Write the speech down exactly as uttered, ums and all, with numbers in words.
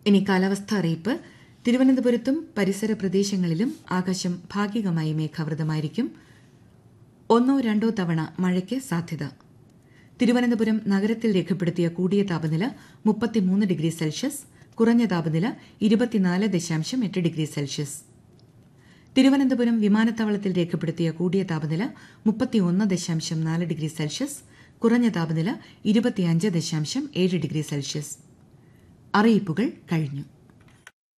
ഇനി കാലാവസ്ഥാ അറിയിപ്പ്. തിരുവനന്തപുരത്തും പരിസര പ്രദേശങ്ങളിലും ആകാശം ഭാഗികമായി മേഘാവൃതമായിരിക്കും. ഒന്നോ രണ്ടോ തവണ മഴയ്ക്ക് സാധ്യത. തിരുവനന്തപുരം നഗരത്തിൽ രേഖപ്പെടുത്തിയ കൂടിയ താപനില മുപ്പത്തിമൂന്ന് ഡിഗ്രി സെൽഷ്യസ്, കുറഞ്ഞ താപനില ഇരുപത്തിനാല് ദശാംശം എട്ട് ഡിഗ്രി സെൽഷ്യസ്. തിരുവനന്തപുരം വിമാനത്താവളത്തിൽ രേഖപ്പെടുത്തിയ കൂടിയ താപനില മുപ്പത്തിയൊന്ന് ദശാംശം നാല് ഡിഗ്രി സെൽഷ്യസ്, കുറഞ്ഞ താപനില ഇരുപത്തിയഞ്ച് ദശാംശം ഏഴ് ഡിഗ്രി സെൽഷ്യസ്. അറിയിപ്പുകൾ കഴിഞ്ഞു.